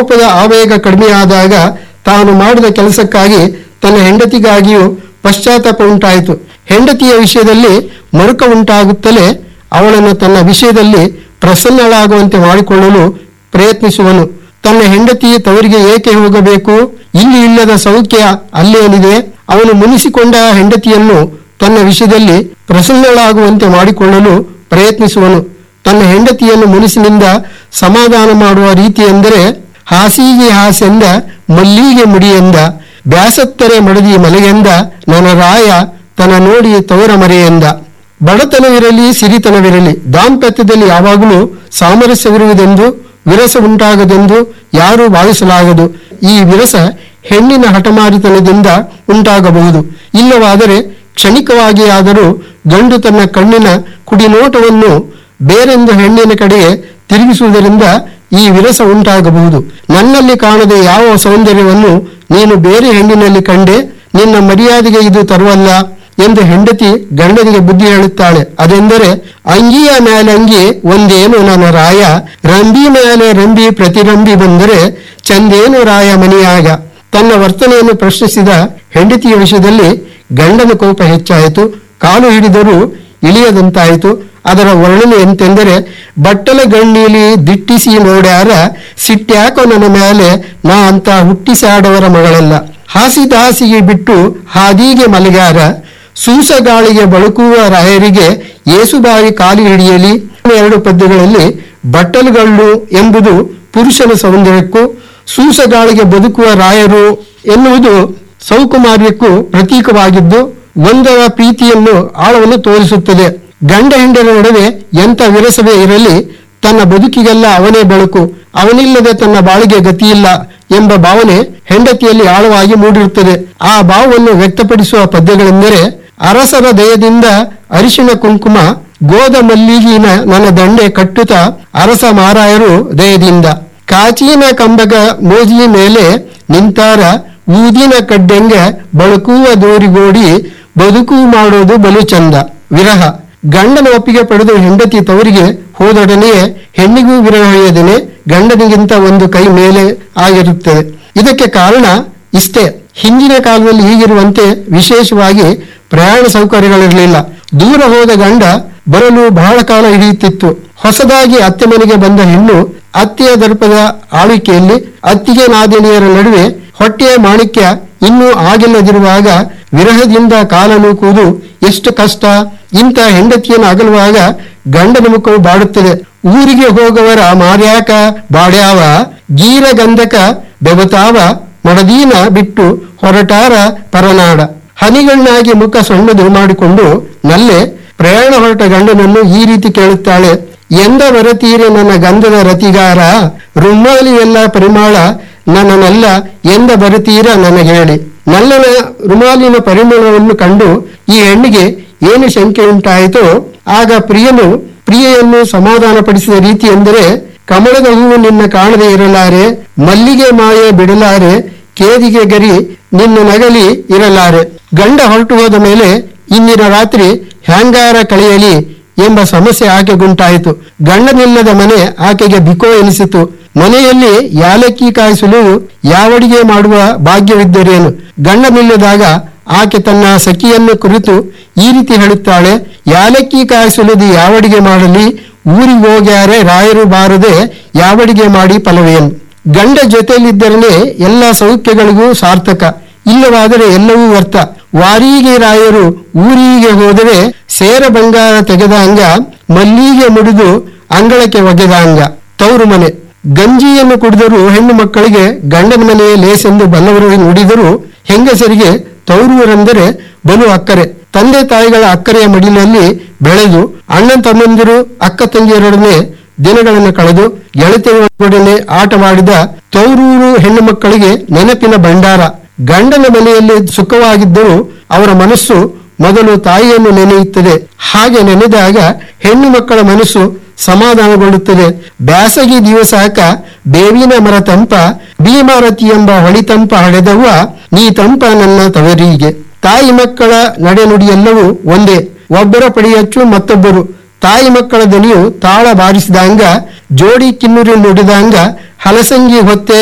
ಕೋಪದ ಆವೇಗ ಕಡಿಮೆಯಾದಾಗ ತಾನು ಮಾಡಿದ ಕೆಲಸಕ್ಕಾಗಿ ತನ್ನ ಹೆಂಡತಿಗಾಗಿಯೂ ಪಶ್ಚಾತ್ತಾಪ ಉಂಟಾಯಿತು. ಹೆಂಡತಿಯ ವಿಷಯದಲ್ಲಿ ಮರುಕ ಉಂಟಾಗುತ್ತಲೇ ಅವಳನ್ನು ತನ್ನ ವಿಷಯದಲ್ಲಿ ಪ್ರಸನ್ನಳಾಗುವಂತೆ ಮಾಡಿಕೊಳ್ಳಲು ಪ್ರಯತ್ನಿಸುವನು. ತನ್ನ ಹೆಂಡತಿ ತವರಿಗೆ ಏಕೆ ಹೋಗಬೇಕು? ಇಲ್ಲಿ ಇಲ್ಲದ ಸೌಖ್ಯ ಅಲ್ಲೇನಿದೆ? ಅವನು ಮುನಿಸಿಕೊಂಡ ಹೆಂಡತಿಯನ್ನು ತನ್ನ ವಿಷಯದಲ್ಲಿ ಪ್ರಸನ್ನಳಾಗುವಂತೆ ಮಾಡಿಕೊಳ್ಳಲು ಪ್ರಯತ್ನಿಸುವನು. ತನ್ನ ಹೆಂಡತಿಯನ್ನು ಮುನಿಸಿನಿಂದ ಸಮಾಧಾನ ಮಾಡುವ ರೀತಿ ಎಂದರೆ, ಹಾಸಿಗೆ ಹಾಸೆಂದ ಮಲ್ಲಿಗೆ ಮುಡಿಯೆಂದ, ಬ್ಯಾಸತ್ತರೆ ಮಡದಿ ಮಲೆಯೆಂದ, ನನ್ನ ರಾಯ ತನ್ನ ನೋಡಿ ತವರ ಮರೆಯೆಂದ. ಬಡತನವಿರಲಿ ಸಿರಿತನವಿರಲಿ ದಾಂಪತ್ಯದಲ್ಲಿ ಯಾವಾಗಲೂ ಸಾಮರಸ್ಯವಿರುವುದೆಂದು ವಿರಸ ಉಂಟಾಗದೆಂದು ಯಾರೂ ಭಾವಿಸಲಾಗದು. ಈ ವಿರಸ ಹೆಣ್ಣಿನ ಹಠಮಾರಿತನದಿಂದ ಉಂಟಾಗಬಹುದು. ಇಲ್ಲವಾದರೆ ಕ್ಷಣಿಕವಾಗಿ ಆದರೂ ಗಂಡು ತನ್ನ ಕಣ್ಣಿನ ಕುಡಿನೋಟವನ್ನು ಬೇರೆಂದು ಹೆಣ್ಣಿನ ಕಡೆಗೆ ತಿರುಗಿಸುವುದರಿಂದ ಈ ವಿರಸ ಉಂಟಾಗಬಹುದು. ನನ್ನಲ್ಲಿ ಕಾಣದೆ ಯಾವ ಸೌಂದರ್ಯವನ್ನು ನೀನು ಬೇರೆ ಹೆಣ್ಣಿನಲ್ಲಿ ಕಂಡೆ? ನಿನ್ನ ಮರ್ಯಾದೆಗೆ ಇದು ತರುವಲ್ಲ ಎಂದು ಹೆಂಡತಿ ಗಂಡನಿಗೆ ಬುದ್ಧಿ ಹೇಳುತ್ತಾಳೆ. ಅದೆಂದರೆ, ಅಂಗಿಯ ಮೇಲೆ ಅಂಗಿ ಒಂದೇನು ನನ್ನ ರಾಯ, ರಂಬಿ ಮೇಲೆ ರಂಬಿ ಪ್ರತಿರಂಬಿ ಬಂದರೆ ಚಂದೇನು ರಾಯ ಮನೆಯಾಗ. ತನ್ನ ವರ್ತನೆಯನ್ನು ಪ್ರಶ್ನಿಸಿದ ಹೆಂಡತಿಯ ವಿಷಯದಲ್ಲಿ ಗಂಡನ ಕೋಪ ಹೆಚ್ಚಾಯಿತು. ಕಾಲು ಹಿಡಿದರೂ ಇಳಿಯದಂತಾಯಿತು. ಅದರ ವರ್ಣನೆ ಎಂತೆಂದರೆ, ಬಟ್ಟಲ ಗಣ್ಣೀಲಿ ದಿಟ್ಟಿಸಿ ನೋಡ್ಯಾರ, ಸಿಟ್ಟ್ಯಾಕೋ ನನ್ನ ಮೇಲೆ, ನಾ ಅಂತ ಹುಟ್ಟಿಸಾಡವರ ಮಗಳಲ್ಲ. ಹಾಸಿದ ಹಾಸಿಗೆ ಬಿಟ್ಟು ಹಾದಿಗೆ ಮಲಗ್ಯಾರ, ಸೂಸಗಾಳಿಗೆ ಬಳುಕುವ ರಾಯರಿಗೆ ಏಸುಬಾರಿ ಕಾಲು ಹಿಡಿಯಲಿ. 2 ಪದ್ಯಗಳಲ್ಲಿ ಬಟ್ಟಲುಗಳ್ಳು ಎಂಬುದು ಪುರುಷನ ಸೌಂದರ್ಯಕ್ಕೂ, ಸೂಸಗಾಳಿಗೆ ಬದುಕುವ ರಾಯರು ಎನ್ನುವುದು ಸೌಕುಮಾರ್ಯಕ್ಕೂ ಪ್ರತೀಕವಾಗಿದ್ದು ಒಂದರ ಪ್ರೀತಿಯನ್ನು ಆಳವನ್ನು ತೋರಿಸುತ್ತದೆ. ಗಂಡ ಹೆಂಡರ ನಡುವೆ ಎಂಥ ವಿರಸವೇ ಇರಲಿ, ತನ್ನ ಬದುಕಿಗೆಲ್ಲ ಅವನೇ ಬೆಳಕು, ಅವನಿಲ್ಲದೆ ತನ್ನ ಬಾಳಿಗೆ ಗತಿಯಿಲ್ಲ ಎಂಬ ಭಾವನೆ ಹೆಂಡತಿಯಲ್ಲಿ ಆಳವಾಗಿ ಮೂಡಿರುತ್ತದೆ. ಆ ಭಾವವನ್ನು ವ್ಯಕ್ತಪಡಿಸುವ ಪದ್ಯಗಳೆಂದರೆ, ಅರಸರ ದಯದಿಂದ ಅರಿಶಿಣ ಕುಂಕುಮ, ಗೋದ ಮಲ್ಲಿಗಿನ ನನ್ನ ದಂಡೆ ಕಟ್ಟುತ್ತ ಅರಸ ಮಾರಾಯರು ದಯದಿಂದ, ಕಾಚಿನ ಕಂಬಗ ಮೋಜಿ ಮೇಲೆ ನಿಂತಾರ, ಊದಿನ ಕಡ್ಡೆಂಗ ಬಳುಕುವ ದೋರಿಗೋಡಿ, ಬದುಕು ಮಾಡೋದು ಬಲು ಚಂದ. ವಿರಹ. ಗಂಡನ ಒಪ್ಪಿಗೆ ಪಡೆದು ಹೆಂಡತಿ ತವರಿಗೆ ಹೋದೊಡನೆಯೇ ಹೆಣ್ಣಿಗೂ ವಿರಹ ಹೊಯ್ಯದೇನೆ ಗಂಡನಿಗಿಂತ ಒಂದು ಕೈ ಮೇಲೆ ಆಗಿರುತ್ತದೆ. ಇದಕ್ಕೆ ಕಾರಣ ಇಷ್ಟೇ, ಹಿಂದಿನ ಕಾಲದಲ್ಲಿ ಹೀಗಿರುವಂತೆ ವಿಶೇಷವಾಗಿ ಪ್ರಯಾಣ ಸೌಕರ್ಯಗಳಿರಲಿಲ್ಲ. ದೂರ ಹೋದ ಗಂಡ ಬರಲು ಬಹಳ ಕಾಲ ಹಿಡಿಯುತ್ತಿತ್ತು. ಹೊಸದಾಗಿ ಅತ್ತೆ ಮನೆಗೆ ಬಂದ ಹೆಣ್ಣು ಅತ್ತೆಯ ದರ್ಪದ ಆಳ್ವಿಕೆಯಲ್ಲಿ ಅತ್ತಿಗೆ ನಾದಿನಿಯರ ನಡುವೆ ಹೊಟ್ಟೆಯ ಮಾಣಿಕ್ಯ ಇನ್ನೂ ಆಗಿಲ್ಲದಿರುವಾಗ ವಿರಹದಿಂದ ಕಾಲ ನೂಕುವುದು ಎಷ್ಟು ಕಷ್ಟ. ಇಂಥ ಹೆಂಡತಿಯನ್ನು ಅಗಲುವಾಗ ಗಂಡನ ಮುಖವು ಬಾಡುತ್ತದೆ. ಊರಿಗೆ ಹೋಗವರ ಮಾರ್ಯಾಕ ಬಾಡ್ಯಾವ, ಗೀರ ಗಂಧಕ ಬೆಬತಾವ, ಮಡದೀನ ಬಿಟ್ಟು ಹೊರಟಾರ ಪರನಾಡ. ಹನಿಗಣ್ಣಾಗಿ ಮುಖ ಸಣ್ಣದು ಮಾಡಿಕೊಂಡು ನಲ್ಲೆ ಪ್ರಯಾಣ ಹೊರಟ ಗಂಡನನ್ನು ಈ ರೀತಿ ಕೇಳುತ್ತಾಳೆ. ಎಂದ ಬರತೀರೆ ನನ್ನ ಗಂಧದ ರತಿಗಾರ, ರುಮಾಲಿ ಎಲ್ಲ ಪರಿಮಳ ನನ್ನನ್ನೆಲ್ಲ ಎಂದ ಬರತೀರ ನನಗೆ ಹೇಳಿ. ನಲ್ಲನ ರುಮಾಲಿನ ಪರಿಮಳವನ್ನು ಕಂಡು ಈ ಹೆಣ್ಣಿಗೆ ಏನು ಶಂಕೆ ಉಂಟಾಯಿತೋ ಆಗ ಪ್ರಿಯೆಯನ್ನು ಸಮಾಧಾನ ಪಡಿಸಿದ ರೀತಿ ಎಂದರೆ, ಕಮಲದ ಹೂವು ನಿನ್ನ ಕಾಣದೆ ಇರಲಾರೆ, ಮಲ್ಲಿಗೆ ಮಾಯೆ ಬಿಡಲಾರೆ, ಕೇದಿಗೆ ಗರಿ ನಿನ್ನ ನಗಲಿ ಇರಲಾರೆ. ಗಂಡ ಹೊರಟು ಹೋದ ಮೇಲೆ ಇಂದಿನ ರಾತ್ರಿ ಹ್ಯಾಂಗಾರ ಕಳೆಯಲಿ ಎಂಬ ಸಮಸ್ಯೆ ಆಕೆಗುಂಟಾಯಿತು. ಗಂಡನಿಲ್ಲದ ಮನೆ ಆಕೆಗೆ ಬಿಕೋ ಎನಿಸಿತು. ಮನೆಯಲ್ಲಿ ಯಾಲಕ್ಕಿ ಕಾಯಿಸಲು ಯಾವಡಿಗೆ ಮಾಡುವ ಭಾಗ್ಯವಿದ್ದರೇನು. ಗಂಡನಿಲ್ಲದಾಗ ಆಕೆ ತನ್ನ ಸಖಿಯನ್ನು ಕುರಿತು ಈ ರೀತಿ ಹೇಳುತ್ತಾಳೆ, ಯಾಲಕ್ಕಿ ಕಾಯಿಸಲು ಯಾವಡಿಗೆ ಮಾಡಲಿ, ಊರಿಗೆ ಹೋಗ್ಯಾರೆ ರಾಯರು ಬಾರದೆ ಯಾವಡಿಗೆ ಮಾಡಿ ಫಲವೇನು. ಗಂಡ ಜೊತೆಯಲ್ಲಿದ್ದರೇ ಎಲ್ಲ ಸೌಖ್ಯಗಳಿಗೂ ಸಾರ್ಥಕ, ಇಲ್ಲವಾದರೆ ಎಲ್ಲವೂ ವ್ಯರ್ಥ. ವಾರಿಗೆ ರಾಯರು ಊರಿಗೆ ಹೋದರೆ ಸೇರ ಬಂಗಾರ ತೆಗೆದಂಗ, ಮಲ್ಲಿಗೆ ಮುಡಿದು ಅಂಗಳಕ್ಕೆ ಒಗೆದಂಗ. ತವರು ಮನೆ. ಗಂಜಿಯನ್ನು ಕುಡಿದರೂ ಹೆಣ್ಣು ಮಕ್ಕಳಿಗೆ ಗಂಡನ ಮನೆಯ ಲೇಸೆಂದು ಬಲ್ಲವರು ನುಡಿದರೂ ಹೆಂಗಸರಿಗೆ ತವರೂರೆಂದರೆ ಬಲು ಅಕ್ಕರೆ. ತಂದೆ ತಾಯಿಗಳ ಅಕ್ಕರೆಯ ಮಡಿಲಲ್ಲಿ ಬೆಳೆದು ಅಣ್ಣ ತಮ್ಮಂದಿರು ಅಕ್ಕ ತಂಗಿಯರೊಡನೆ ದಿನಗಳನ್ನು ಕಳೆದು ಗೆಳತಿಯರೊಡನೆ ಆಟವಾಡಿದ ತವರೂರು ಹೆಣ್ಣು ಮಕ್ಕಳಿಗೆ ನೆನಪಿನ ಭಂಡಾರ. ಗಂಡನ ಮನೆಯಲ್ಲಿ ಸುಖವಾಗಿದ್ದರೂ ಅವರ ಮನಸ್ಸು ಮೊದಲು ತಾಯಿಯನ್ನು ನೆನೆಯುತ್ತದೆ. ಹಾಗೆ ನೆನೆದಾಗ ಹೆಣ್ಣು ಮಕ್ಕಳ ಮನಸ್ಸು ಸಮಾಧಾನಗೊಳ್ಳುತ್ತದೆ. ಬ್ಯಾಸಗಿ ದಿವಸಾಕ ಬೇವಿನ ಮರ ತಂಪ, ಭೀಮಾರತಿ ಎಂಬ ಹೊಳಿತಂಪ ಹಡೆದವ್ವ ನೀ ತಂಪ ನನ್ನ ತವರಿಗೆ. ತಾಯಿ ಮಕ್ಕಳ ನಡೆನುಡಿಯೆಲ್ಲವೂ ಒಂದೇ. ಒಬ್ಬರ ಪಡಿಯಚ್ಚು ಮತ್ತೊಬ್ಬರು. ತಾಯಿ ಮಕ್ಕಳ ದನಿಯು ತಾಳ ಬಾರಿಸಿದಂಗ, ಜೋಡಿ ಕಿನ್ನೂರಿ ನುಡಿದಂಗ, ಹಲಸಂಗಿ ಹೊತ್ತೆ